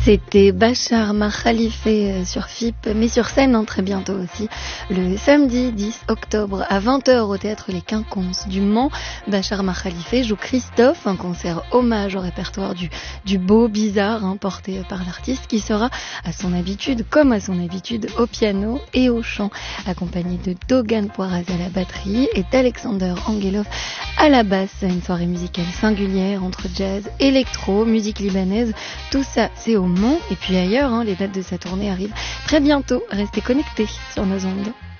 C'était Bachar Khalife sur FIP, mais sur scène très bientôt aussi, le samedi 10 octobre à 20h au théâtre Les Quinconces du Mans. Bachar Khalife joue Christophe, un concert hommage au répertoire du beau bizarre porté par l'artiste qui sera à son habitude, comme à son habitude, au piano et au chant, accompagné de Dogan Poiraz à la batterie et d'Alexander Angelov à la basse. Une soirée musicale singulière entre jazz, électro, musique libanaise, tout ça c'est au Mans et puis ailleurs. Les dates de sa tournée arrivent très bientôt. Restez connectés sur nos ondes.